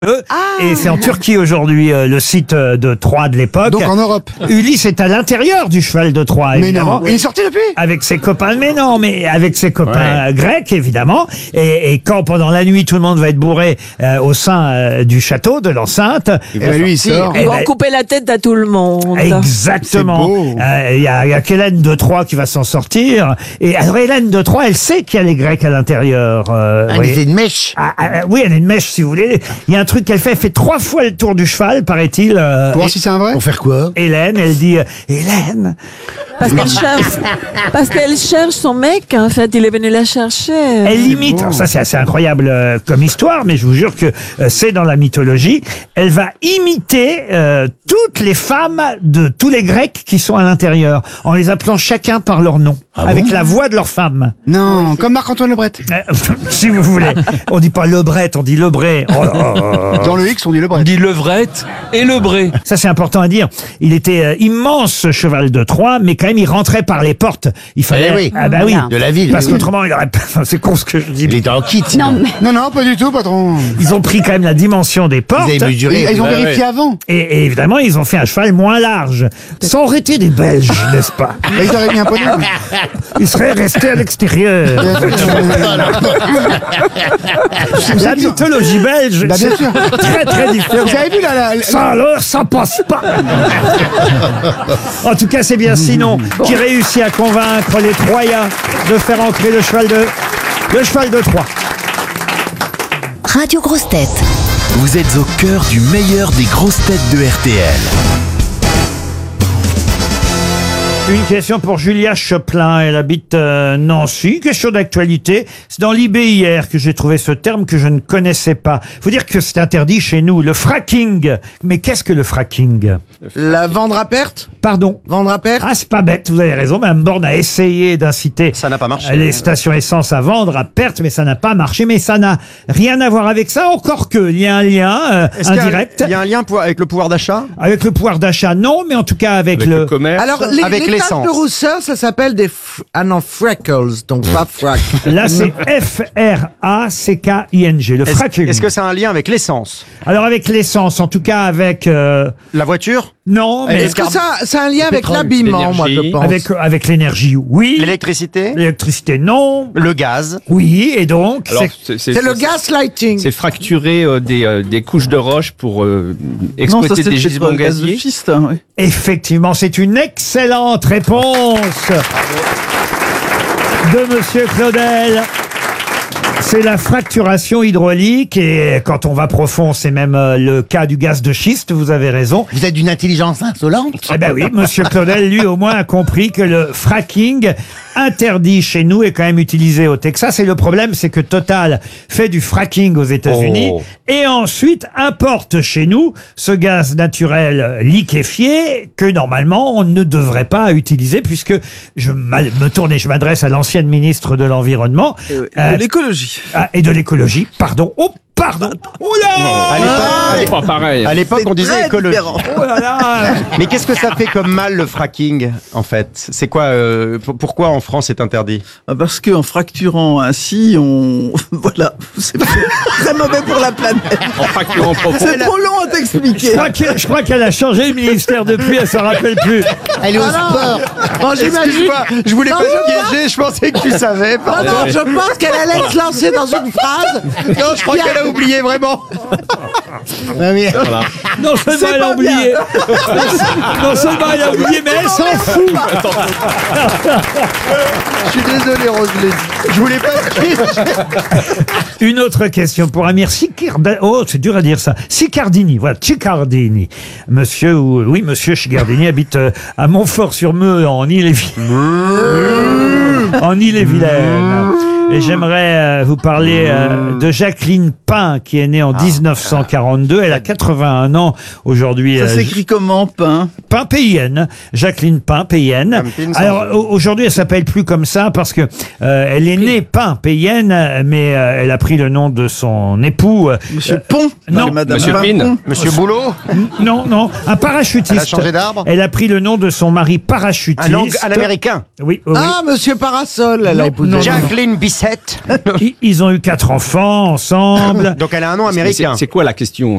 Et c'est en Turquie aujourd'hui, le site de Troie de l'époque. Donc en Europe. Ulysse est à l'intérieur du cheval de Troie, Mais évidemment. non, il est sorti depuis. Avec ses copains, mais non, mais avec ses copains grecs, évidemment. Et quand pendant la nuit, tout le monde va être bourré au sein du château, de l'enceinte. Et ben lui, il sort. Eh Ils vont ben, couper la tête à tout le monde. Exactement. C'est beau. Il y a qu'Hélène de Troie qui va s'en sortir. Et alors Hélène de Troie, elle sait qu'il y a les Grecs à l'intérieur. vous voyez. C'est une mèche. Oui, elle a une mèche, si vous voulez. Il y a un truc qu'elle fait 3 fois le tour du cheval, paraît-il. Pour voir si c'est un vrai. Pour faire quoi? Hélène, elle dit Hélène. Parce qu'elle cherche son mec, en fait, il est venu la chercher. Elle imite, alors ça c'est assez incroyable comme histoire, mais je vous jure que c'est dans la mythologie. Elle va imiter toutes les femmes de tous les Grecs qui sont à l'intérieur, en les appelant chacun par leur nom, avec la voix de leur femme. Non, comme Marc-Antoine Lebret. Si vous voulez. On dit pas Lebret, on dit Lebret. Oh, Dans le X, on dit Lebret. On dit levrette et lebré. ça c'est important à dire. Il était immense ce cheval de Troie, mais quand même il rentrait par les portes. Il fallait. Eh oui. Ah bah oui. De la ville. Parce qu'autrement il aurait pas. C'est con ce que je dis. Il est en kit. Non, pas du tout, patron. Ils ont pris quand même la dimension des portes. Vous avez mesuré. Ils ont vérifié avant. Et évidemment, ils ont fait un cheval moins large. Ça aurait été des Belges, n'est-ce pas? Ils auraient mis un poney. Ils seraient restés à l'extérieur. La mythologie belge, Bah, bien sûr. très très différent. Vous avez vu là, Ça alors, ça passe pas. En tout cas, c'est bien Sinon qui réussit à convaincre les Troyens de faire entrer le cheval de Troie. Radio Grosses Têtes. Vous êtes au cœur du meilleur des grosses têtes de RTL. Une question pour Julia Choplin, elle habite Nancy. Question d'actualité. C'est dans l'IB hier que j'ai trouvé ce terme que je ne connaissais pas. Faut dire que c'est interdit chez nous, le fracking. Mais qu'est-ce que le fracking? La vendre à perte? Pardon. Vendre à perte? Ah, c'est pas bête, vous avez raison. Mme Borne a essayé d'inciter Ça n'a pas marché. les stations essence à vendre à perte, mais ça n'a pas marché. Mais ça n'a rien à voir avec ça, encore que il y a un lien indirect. Il y a un lien avec le pouvoir d'achat? Avec le pouvoir d'achat, non, mais en tout cas avec, Le commerce. Alors, Avec les taches l'essence. de rousseur, ça s'appelle des freckles, donc pas frac. Là, c'est F-R-A-C-K-I-N-G, le fracking. Est-ce que c'est un lien avec l'essence? Alors avec l'essence, en tout cas avec La voiture? non, mais Est-ce que ça a un lien avec l'habillement, moi, je pense? avec l'énergie, oui. L'électricité? L'électricité, non. Le gaz? Oui, et donc Alors, C'est le gaslighting. C'est fracturer des couches de roche pour exploiter des gisements gaziers. effectivement, c'est une excellente réponse de Monsieur Claudel. C'est la fracturation hydraulique et quand on va profond, c'est même le cas du gaz de schiste, vous avez raison. Vous êtes d'une intelligence insolente. Eh ben oui, Monsieur Claudel, lui, au moins, a compris que le fracking, interdit chez nous, est quand même utilisé au Texas. Et le problème, c'est que Total fait du fracking aux États-Unis et ensuite importe chez nous ce gaz naturel liquéfié que normalement on ne devrait pas utiliser puisque je m'adresse à l'ancienne ministre de l'Environnement. De l'écologie. Et de l'écologie, pardon. Oh, pardon. Oh là C'est pas pareil. À l'époque, on disait écologie. Oh là là. Mais qu'est-ce que ça fait comme mal, le fracking, en fait? C'est quoi, pourquoi en France c'est interdit? Parce qu'en fracturant ainsi, voilà, c'est très mauvais pour la planète. En fracturant profond. C'est trop long à t'expliquer. Je crois qu'elle a changé le ministère depuis, elle se rappelle plus. Elle est au sport. Bon, j'imagine. Excuse-moi, je voulais pas te piéger, je pensais que tu savais. Non, Pardon. non, je pense qu'elle allait se lancer dans une phrase. Non, je crois qu'elle a oublié, vraiment. Non seulement elle a oublié, non seulement elle a oublié, mais elle s'en fout. Je suis désolé, Roselyne. Je voulais pas te piéger. Une autre question pour Amir Sicardini. Oh, c'est dur à dire ça. Sicardini, voilà, Sicardini. Monsieur Sicardini habite à Montfort-sur-Meux, en Ille-et-Vilaine. Et j'aimerais vous parler de Jacqueline Pain, qui est née en 1942. Elle a 81 ans aujourd'hui. Ça s'écrit comment, pain? Pain P-I-N. Jacqueline Pain, P-I-N. Alors aujourd'hui, elle s'appelle plus comme ça parce que elle est née Pain, P-I-N, mais elle a pris le nom de son époux. Monsieur Pont? Non, Madame Monsieur Pin. Pin. Monsieur Boulot? non, un parachutiste. Elle a changé d'arbre? Elle a pris le nom de son mari parachutiste. Un américain? Oui, oui. Ah, Monsieur Parasol, elle a épousé. Jacqueline Bissette? Ils ont eu 4 enfants ensemble. Donc elle a un nom américain. C'est quoi la question?